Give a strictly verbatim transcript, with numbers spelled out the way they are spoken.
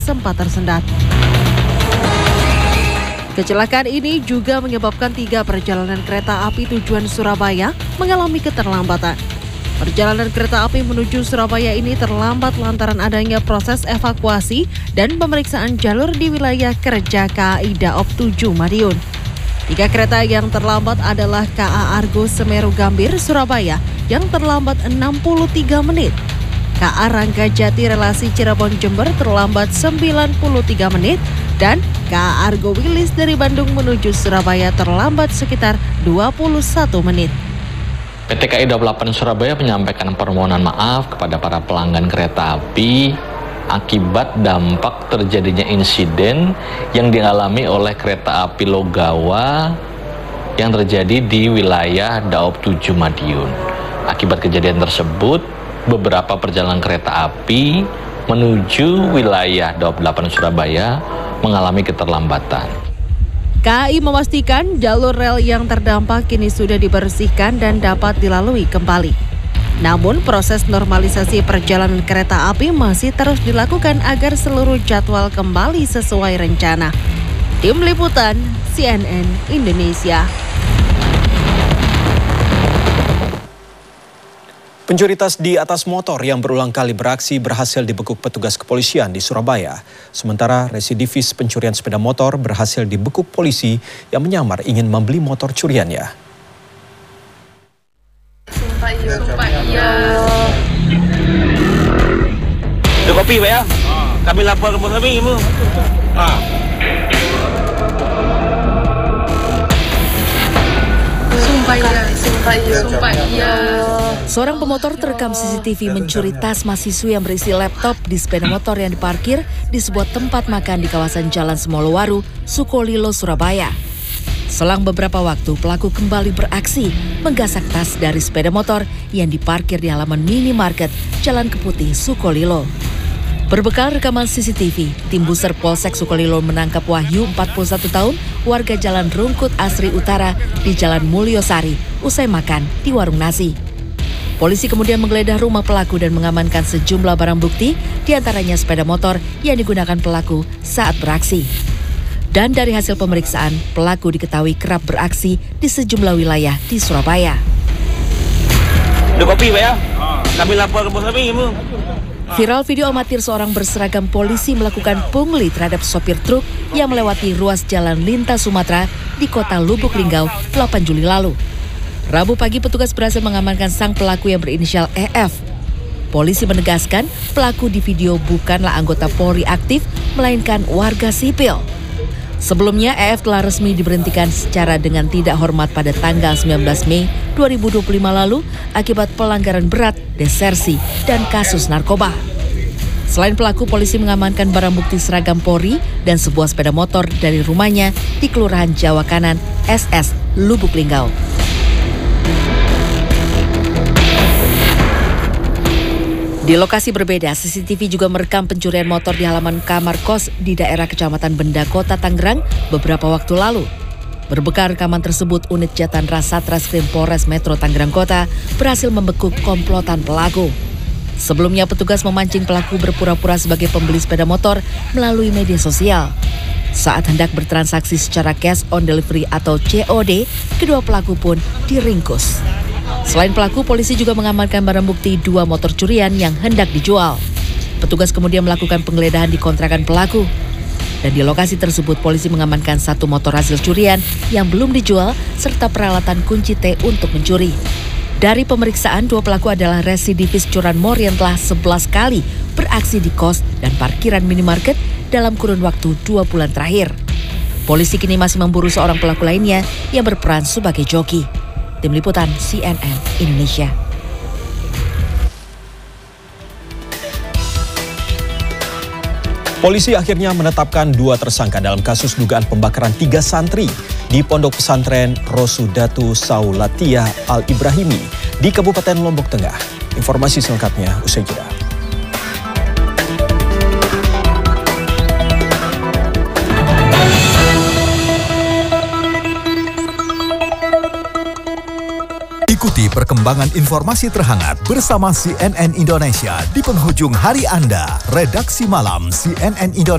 sempat tersendat. Kecelakaan ini juga menyebabkan tiga perjalanan kereta api tujuan Surabaya mengalami keterlambatan. Perjalanan kereta api menuju Surabaya ini terlambat lantaran adanya proses evakuasi dan pemeriksaan jalur di wilayah kerja K A I Daop tujuh Madiun. Tiga kereta yang terlambat adalah K A Argo Semeru Gambir Surabaya yang terlambat enam puluh tiga menit. K A Ranggajati Relasi Cirebon Jember terlambat sembilan puluh tiga menit dan K A Argo Wilis dari Bandung menuju Surabaya terlambat sekitar dua puluh satu menit. P T K A I Daop delapan Surabaya menyampaikan permohonan maaf kepada para pelanggan kereta api akibat dampak terjadinya insiden yang dialami oleh kereta api Logawa yang terjadi di wilayah Daop tujuh Madiun. Akibat kejadian tersebut, beberapa perjalanan kereta api menuju wilayah Daop delapan Surabaya mengalami keterlambatan. K A I memastikan jalur rel yang terdampak kini sudah dibersihkan dan dapat dilalui kembali. Namun proses normalisasi perjalanan kereta api masih terus dilakukan agar seluruh jadwal kembali sesuai rencana. Tim Liputan C N N Indonesia. Pencuri tas di atas motor yang berulang kali beraksi berhasil dibekuk petugas kepolisian di Surabaya. Sementara residivis pencurian sepeda motor berhasil dibekuk polisi yang menyamar ingin membeli motor curiannya. Sumpah iya, sumpah iya. Ada kopi Pak ya? Kami lapor ke bos kami ibu. Ah. Sumpah iya, sumpah iya, sumpah iya. Seorang pemotor terekam C C T V mencuri tas mahasiswi yang berisi laptop di sepeda motor yang diparkir di sebuah tempat makan di kawasan Jalan Semolowaru, Sukolilo, Surabaya. Selang beberapa waktu, pelaku kembali beraksi menggasak tas dari sepeda motor yang diparkir di halaman minimarket Jalan Keputih, Sukolilo. Berbekal rekaman C C T V, tim Buser Polsek Sukolilo menangkap Wahyu, empat puluh satu tahun, warga Jalan Rungkut Asri Utara di Jalan Mulyosari, usai makan di warung nasi. Polisi kemudian menggeledah rumah pelaku dan mengamankan sejumlah barang bukti, diantaranya sepeda motor yang digunakan pelaku saat beraksi. Dan dari hasil pemeriksaan, pelaku diketahui kerap beraksi di sejumlah wilayah di Surabaya. Ada kopi Pak ya? Kami lapor ke bos kami ibu. Viral video amatir seorang berseragam polisi melakukan pungli terhadap sopir truk yang melewati ruas jalan lintas Sumatera di kota Lubuk Linggau delapan Juli lalu. Rabu pagi petugas berhasil mengamankan sang pelaku yang berinisial E F. Polisi menegaskan pelaku di video bukanlah anggota Polri aktif, melainkan warga sipil. Sebelumnya E F telah resmi diberhentikan secara dengan tidak hormat pada tanggal sembilan belas Mei dua ribu dua puluh lima lalu akibat pelanggaran berat, desersi, dan kasus narkoba. Selain pelaku, polisi mengamankan barang bukti seragam Polri dan sebuah sepeda motor dari rumahnya di Kelurahan Jawa Kanan, S S, Lubuk Linggau. Di lokasi berbeda, C C T V juga merekam pencurian motor di halaman kamar kos di daerah Kecamatan Benda Kota, Tangerang beberapa waktu lalu. Berbekal rekaman tersebut, unit Jatan Ras Satreskrim Polres Metro Tangerang Kota berhasil membekuk komplotan pelaku. Sebelumnya, petugas memancing pelaku berpura-pura sebagai pembeli sepeda motor melalui media sosial. Saat hendak bertransaksi secara cash on delivery atau C O D, kedua pelaku pun diringkus. Selain pelaku, polisi juga mengamankan barang bukti dua motor curian yang hendak dijual. Petugas kemudian melakukan penggeledahan di kontrakan pelaku. Dan di lokasi tersebut, polisi mengamankan satu motor hasil curian yang belum dijual, serta peralatan kunci T untuk mencuri. Dari pemeriksaan, dua pelaku adalah residivis curanmor yang telah sebelas kali beraksi di kos dan parkiran minimarket dalam kurun waktu dua bulan terakhir. Polisi kini masih memburu seorang pelaku lainnya yang berperan sebagai joki. Tim Liputan C N N Indonesia. Polisi akhirnya menetapkan dua tersangka dalam kasus dugaan pembakaran tiga santri di Pondok Pesantren Rosudatu Saulatia Al-Ibrahimi di Kabupaten Lombok Tengah. Informasi selengkapnya usai jeda. Ikuti perkembangan informasi terhangat bersama C N N Indonesia di penghujung hari Anda. Redaksi Malam C N N Indonesia.